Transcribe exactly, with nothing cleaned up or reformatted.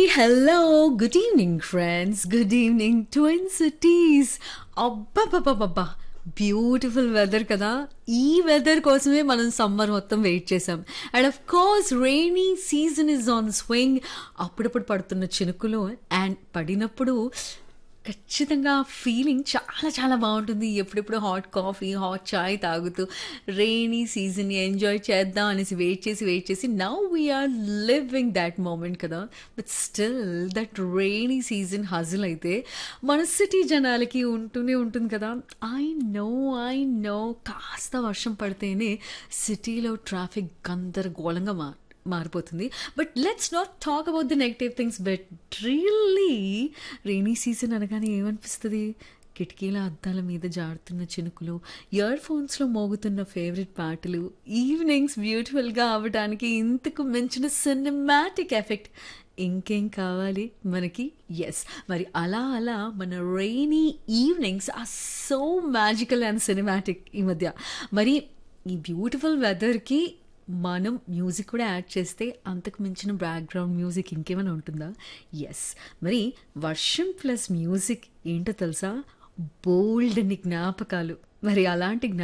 hello, good evening, friends. Good evening, Twin Cities. అబ్బబ్బబ్బబ్బా beautiful weather కదా. ఈ weather కోసమే మనం సమ్మర్ మొత్తం వెయిట్ చేసాం. And of course rainy season is on swing. అప్పుడప్పుడు పడుతున్న చినుకులు అండ్ పడినప్పుడు ఖచ్చితంగా ఫీలింగ్ చాలా చాలా బాగుంటుంది. ఎప్పుడెప్పుడు హాట్ కాఫీ హాట్ చాయ్ తాగుతూ రెయినీ సీజన్ని ఎంజాయ్ చేద్దాం అనేసి వెయిట్ చేసి వెయిట్ చేసి now we are living that moment కదా. But still that rainy season హజిల్ అయితే మన సిటీ జనాలకి ఉంటూనే ఉంటుంది కదా. ఐ నో ఐ నో కాస్త వర్షం పడితేనే సిటీలో ట్రాఫిక్ గందరగోళంగా మారు మారిపోతుంది. But let's not talk about the negative things. But really rainy season అనగానే ఏమనిపిస్తుంది? కిటికీల అద్దాల మీద జారుతున్న చినుకులు, ఇయర్ ఫోన్స్లో మోగుతున్న ఫేవరెట్ పాటలు, ఈవినింగ్స్ బ్యూటిఫుల్గా అవ్వడానికి ఇంతకు మించిన సినిమాటిక్ ఎఫెక్ట్ ఇంకేం కావాలి మనకి? ఎస్, మరి అలా అలా మన rainy evenings are so magical and cinematic ఈ మధ్య. మరి ఈ బ్యూటిఫుల్ వెదర్కి మనం మ్యూజిక్ కూడా యాడ్ చేస్తే అంతకు మించిన బ్యాక్గ్రౌండ్ మ్యూజిక్ ఇంకేమైనా ఉంటుందా? ఎస్, మరి వర్షం ప్లస్ మ్యూజిక్ ఏంటో తెలుసా? బోల్డ్ అని జ్ఞాపకాలు. మరి అలాంటి జ్ఞా